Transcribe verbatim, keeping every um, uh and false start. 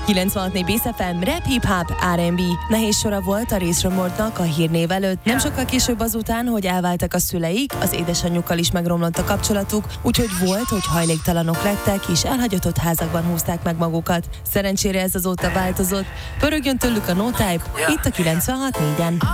kilencvenhat négy Bész ef em, rap, hip-hop, er end bé. Nehéz sora volt a részromortnak a hírnév előtt. Nem sokkal később azután, hogy elváltak a szüleik, az édesanyjukkal is megromlott a kapcsolatuk, úgyhogy volt, hogy hajléktalanok lettek, és elhagyatott házakban húzták meg magukat. Szerencsére ez azóta változott. Pörögjön tőlük a No Type, itt a kilencvenhat négyen.